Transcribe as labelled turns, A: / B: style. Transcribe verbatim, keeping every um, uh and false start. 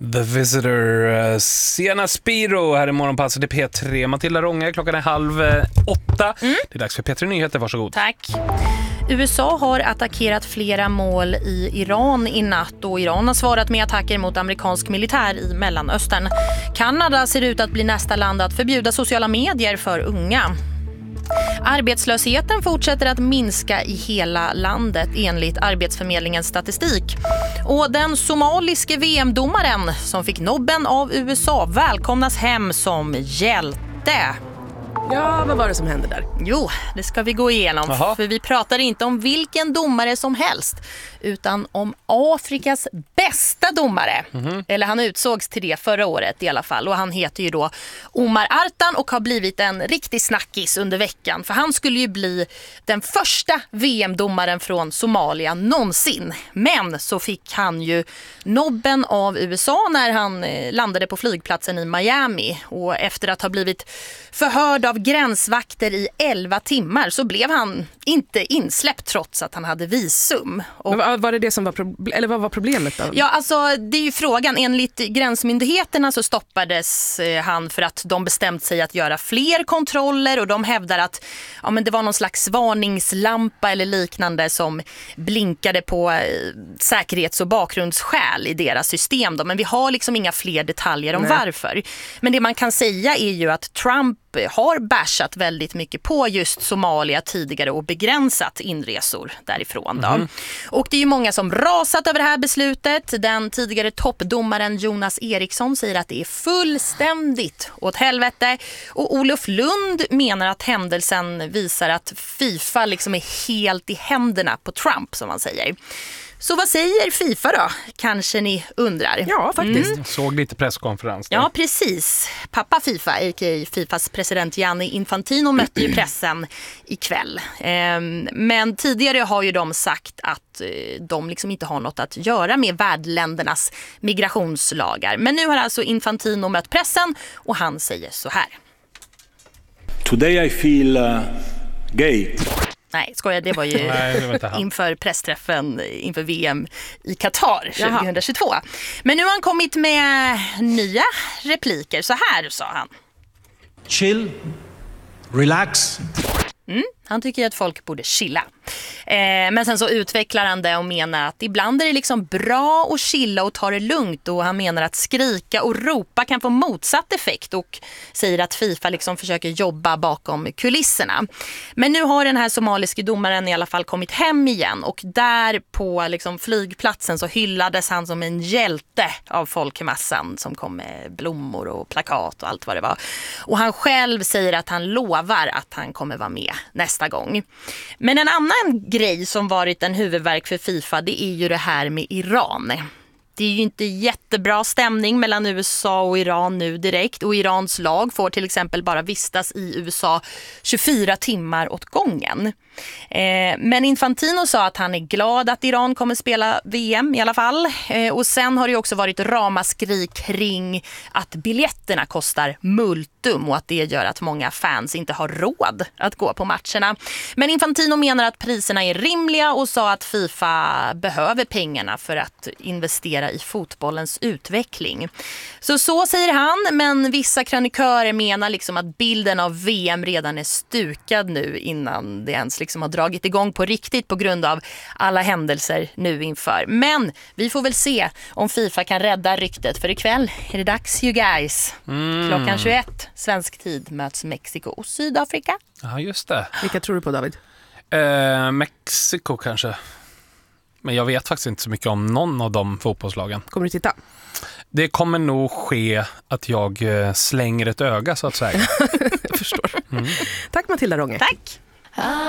A: The Visitor, Sienna Spiro här i Morgonpasset i P tre. Matilda Ronge, klockan är halv åtta. Mm. Det är dags för P tre Nyheter, varsågod.
B: Tack. U S A har attackerat flera mål i Iran i natt och Iran har svarat med attacker mot amerikansk militär i Mellanöstern. Kanada ser ut att bli nästa land att förbjuda sociala medier för unga. Arbetslösheten fortsätter att minska i hela landet enligt Arbetsförmedlingens statistik. Och den somaliske V M-domaren som fick nobben av U S A välkomnas hem som hjälte.
C: Ja, vad var det som hände där?
B: Jo, det ska vi gå igenom. Aha. För vi pratar inte om vilken domare som helst, utan om Afrikas bästa domare. Mm-hmm. Eller han utsågs till det förra året i alla fall. Och han heter ju då Omar Artan och har blivit en riktig snackis under veckan. För han skulle ju bli den första V M-domaren från Somalia någonsin. Men så fick han ju nobben av U S A när han landade på flygplatsen i Miami. Och efter att ha blivit förhörd av gränsvakter i elva timmar så blev han inte insläppt trots att han hade visum. Och
C: Men var det det som var proble- eller vad var problemet då?
B: Ja, alltså det är ju frågan. Enligt gränsmyndigheterna så stoppades eh, han för att de bestämt sig att göra fler kontroller och de hävdar att ja, men det var någon slags varningslampa eller liknande som blinkade på eh, säkerhets- och bakgrundsskäl i deras system då. Men vi har liksom inga fler detaljer om Nej. varför. Men det man kan säga är ju att Trump har bashat väldigt mycket på just Somalia tidigare och begränsat inresor därifrån då. Mm. Och det är ju många som rasat över det här beslutet. Den tidigare toppdomaren Jonas Eriksson säger att det är fullständigt åt helvete. Och Olof Lund menar att händelsen visar att FIFA liksom är helt i händerna på Trump, som man säger. Så vad säger FIFA då? Kanske ni undrar.
C: Ja, faktiskt.
A: Mm. Såg lite presskonferens där.
B: Ja, precis. Pappa FIFA, a k a. FIFAs president Gianni Infantino, mötte ju pressen ikväll. Men tidigare har ju de sagt att de liksom inte har något att göra med värdländernas migrationslagar. Men nu har alltså Infantino mött pressen och han säger så här.
D: Today I feel uh, gay.
B: Nej, skojar, det var ju
A: Nej, det var inte han.
B: inför pressträffen inför V M i Qatar tjugohundratjugotvå. Men nu har han kommit med nya repliker. Så här sa han.
E: Chill, relax.
B: Mm, han tycker att folk borde chilla. Eh, men sen så utvecklar han det och menar att ibland är det liksom bra att chilla och ta det lugnt. Och han menar att skrika och ropa kan få motsatt effekt och säger att FIFA liksom försöker jobba bakom kulisserna. Men nu har den här somaliske domaren i alla fall kommit hem igen och där på liksom flygplatsen så hyllades han som en hjälte av folkmassan som kom med blommor och plakat och allt vad det var. Och han själv säger att han lovar att han kommer vara med nästa gång. Men en annan grej som varit en huvudvärk för FIFA, det är ju det här med Iran. Det är ju inte jättebra stämning mellan U S A och Iran nu direkt. Och Irans lag får till exempel bara vistas i U S A tjugofyra timmar åt gången. Eh, men Infantino sa att han är glad att Iran kommer spela V M i alla fall. Eh, och sen har det också varit ramaskri kring att biljetterna kostar multum och att det gör att många fans inte har råd att gå på matcherna. Men Infantino menar att priserna är rimliga och sa att FIFA behöver pengarna för att investera i fotbollens utveckling. Så så säger han, men vissa kronikörer menar liksom att bilden av V M redan är stukad nu innan det ens liksom har dragit igång på riktigt på grund av alla händelser nu inför. Men vi får väl se om FIFA kan rädda ryktet, för ikväll är det dags, you guys. Mm. Klockan tjugoett svensk tid möts Mexiko och Sydafrika.
A: Ja, just det.
C: Vilka tror du på, David?
A: Eh, Mexiko kanske. Men jag vet faktiskt inte så mycket om någon av de fotbollslagen.
C: Kommer du titta?
A: Det kommer nog ske att jag slänger ett öga så att säga.
C: Jag förstår.
A: Mm.
C: Tack Matilda Ronge.
B: Tack.